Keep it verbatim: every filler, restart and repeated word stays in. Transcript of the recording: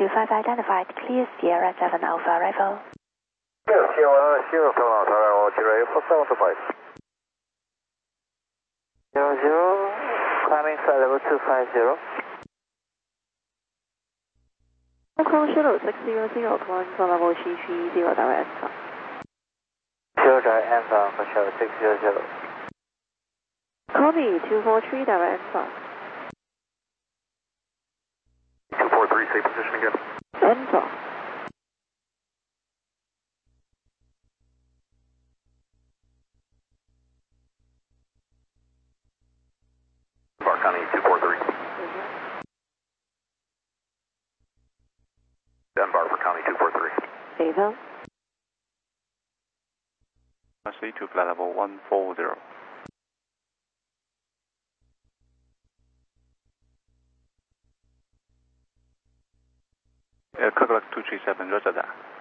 two five identified, clear Sierra seven Alpha arrival. Sierra Sierra seven Alpha arrival, Sierra for seven to five. zero zero, climbing flight level two five zero. Hong Shuttle six zero zero, calling for level three three zero direct answer. Zero direct answer for Shuttle six zero zero. Copy, two four three direct answer. two four three, stay position again. Enter. Bar County two four three. Denver for County two four three. Data. C two flight level one four zero. Uh, Kirkland two three seven, roger that.